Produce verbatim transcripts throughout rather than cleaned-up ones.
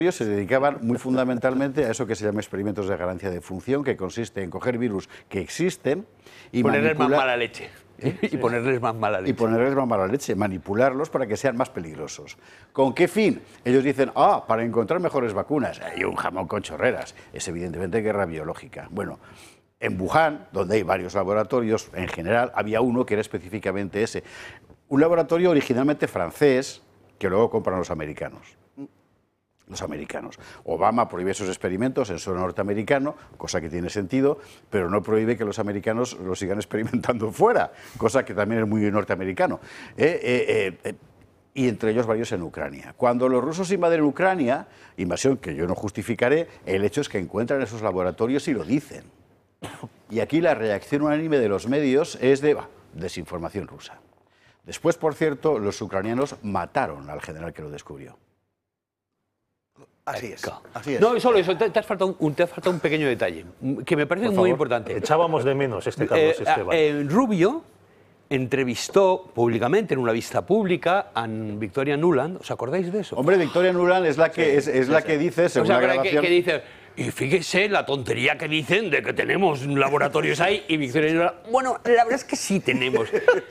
Ellos se dedicaban muy fundamentalmente a eso que se llama experimentos de garantía de función, que consiste en coger virus que existen y ponerles manipular... más mala leche. ¿Eh? Y ponerles más mala leche. Y ponerles más mala leche, manipularlos para que sean más peligrosos. ¿Con qué fin? Ellos dicen, ah, para encontrar mejores vacunas. Hay un jamón con chorreras. Es evidentemente guerra biológica. Bueno, en Wuhan, donde hay varios laboratorios, en general, había uno que era específicamente ese. Un laboratorio originalmente francés, que luego compran los americanos. Los americanos. Obama prohíbe esos experimentos en suelo norteamericano, cosa que tiene sentido, pero no prohíbe que los americanos los sigan experimentando fuera, cosa que también es muy norteamericano. Eh, eh, eh, y entre ellos varios en Ucrania. Cuando los rusos invaden Ucrania, invasión que yo no justificaré, el hecho es que encuentran esos laboratorios y lo dicen. Y aquí la reacción unánime de los medios es de bah, desinformación rusa. Después, por cierto, los ucranianos mataron al general que lo descubrió. Así es, así es. No, solo eso, te, te, has faltado un, te has faltado un pequeño detalle, que me parece Por muy favor, importante. Echábamos de menos este Carlos eh, Esteban. Eh, Rubio entrevistó públicamente, en una vista pública, a Victoria Nuland. ¿Os acordáis de eso? Hombre, Victoria Nuland es la que, sí, es, es sí, la sí. que dice, según o sea, la grabación... Que, que dice, y fíjese la tontería que dicen de que tenemos laboratorios ahí, y Victoria Nuland, bueno, la verdad es que sí tenemos.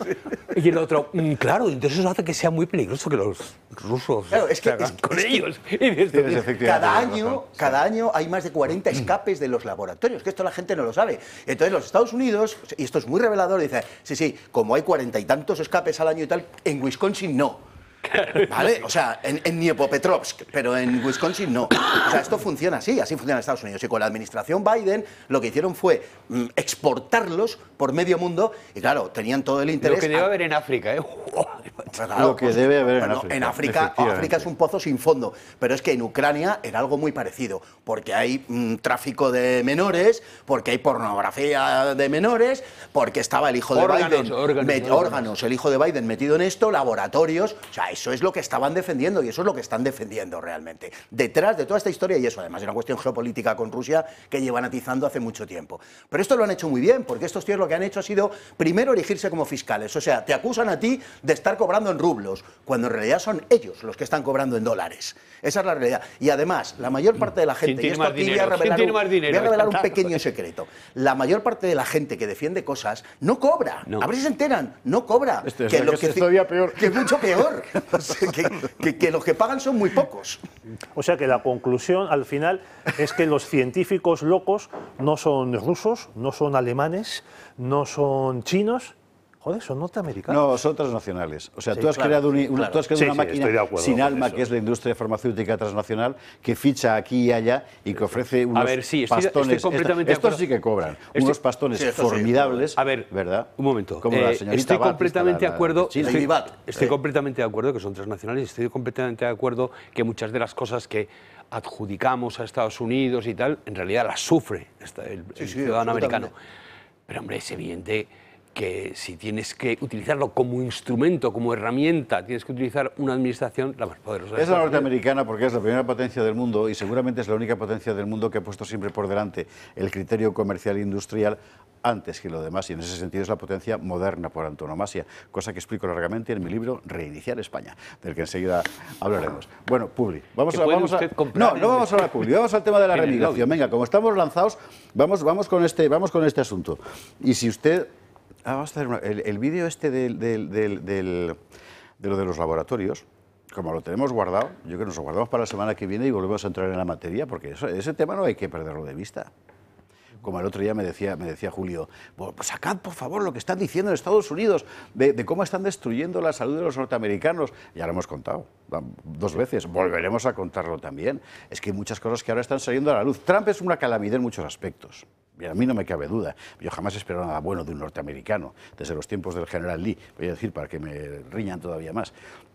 Y el otro, mmm, claro, entonces eso hace que sea muy peligroso que los rusos claro, es que, es, con es ellos. Que cada año, cada año hay más de cuarenta escapes de los laboratorios, que esto la gente no lo sabe. Entonces los Estados Unidos, y esto es muy revelador, dice, sí, sí, como hay cuarenta y tantos escapes al año y tal, en Wisconsin no. ¿Vale? O sea, en, en Dniepopetrovsk, pero en Wisconsin no. O sea, esto funciona así, así funciona en Estados Unidos. Y con la administración Biden lo que hicieron fue mm, exportarlos por medio mundo y claro, tenían todo el interés... Lo que debe a... haber en África, ¿eh? Claro, lo que pues, debe haber bueno, en África. En África, África es un pozo sin fondo, pero es que en Ucrania era algo muy parecido, porque hay mm, tráfico de menores, porque hay pornografía de menores, porque estaba el hijo de órganos, Biden... Órganos, met, órganos. órganos, el hijo de Biden metido en esto, laboratorios, o sea, eso es lo que estaban defendiendo y eso es lo que están defendiendo realmente. Detrás de toda esta historia, y eso además es una cuestión geopolítica con Rusia que llevan atizando hace mucho tiempo. Pero esto lo han hecho muy bien, porque estos tíos lo que han hecho ha sido primero erigirse como fiscales, o sea, te acusan a ti de estar cobrando en rublos, cuando en realidad son ellos los que están cobrando en dólares. Esa es la realidad. Y además, la mayor parte de la gente, y esto aquí voy a revelar, un, voy a revelar un pequeño secreto, la mayor parte de la gente que defiende cosas no cobra. No. A ver si se enteran, no cobra. Este es que, lo lo que, que es todavía peor. Que es mucho peor. O sea, que, que, que los que pagan son muy pocos. O sea que la conclusión al final es que los científicos locos no son rusos, no son alemanes, no son chinos. Joder, son norteamericanos. No, son transnacionales. O sea, sí, tú has claro, creado, un, una, claro. tú has creado sí, una sí, máquina sin alma, eso. que es la industria farmacéutica transnacional, que ficha aquí y allá y que ofrece unos a ver, sí, estoy, pastones. Estoy completamente Estos sí que cobran. estoy, unos pastones sí, formidables. Sí. A ver, ¿verdad? Un momento. Como eh, la señorita estoy Batista, completamente la, de acuerdo. la estoy estoy eh. completamente de acuerdo que son transnacionales. Estoy completamente de acuerdo que muchas de las cosas que adjudicamos a Estados Unidos y tal, en realidad las sufre el, sí, el sí, ciudadano americano. Pero, hombre, es evidente que si tienes que utilizarlo como instrumento, como herramienta, tienes que utilizar una administración la más poderosa. Es la norteamericana porque es la primera potencia del mundo y seguramente es la única potencia del mundo que ha puesto siempre por delante el criterio comercial e industrial antes que lo demás, y en ese sentido es la potencia moderna por antonomasia, cosa que explico largamente en mi libro Reiniciar España, del que enseguida hablaremos. Bueno, Publi, vamos a... Vamos a no, no vamos a hablar Publi, vamos al tema de la remigración. Venga, como estamos lanzados, vamos, vamos, con este, vamos con este asunto. Y si usted... Ah, vamos a hacer una, el, el vídeo este del, del, del, del, de lo de los laboratorios, como lo tenemos guardado, yo creo que nos lo guardamos para la semana que viene y volvemos a entrar en la materia, porque eso, ese tema no hay que perderlo de vista. Como el otro día me decía, me decía Julio, pues sacad por favor lo que están diciendo en Estados Unidos de, de cómo están destruyendo la salud de los norteamericanos. Ya lo hemos contado dos veces, volveremos a contarlo también. Es que hay muchas cosas que ahora están saliendo a la luz. Trump es una calamidad en muchos aspectos. Y a mí no me cabe duda. Yo jamás espero nada bueno de un norteamericano, desde los tiempos del general Lee, voy a decir, para que me riñan todavía más.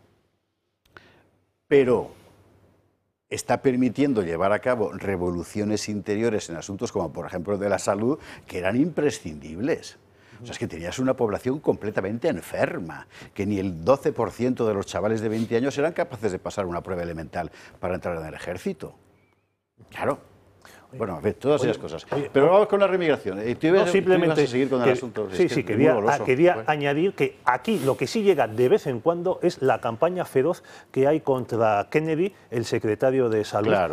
Pero está permitiendo llevar a cabo revoluciones interiores en asuntos como, por ejemplo, de la salud, que eran imprescindibles. O sea, es que tenías una población completamente enferma, que ni el doce por ciento de los chavales de veinte años eran capaces de pasar una prueba elemental para entrar en el ejército. Claro. Bueno, a ver, todas oye, esas cosas. Oye, Pero vamos con la remigración. Eh, ¿Tú ibas, no, simplemente tú ibas a seguir con el que, asunto? Sí, es sí, que quería, goloso, quería pues. añadir que aquí lo que sí llega de vez en cuando es la campaña feroz que hay contra Kennedy, el secretario de Salud, claro.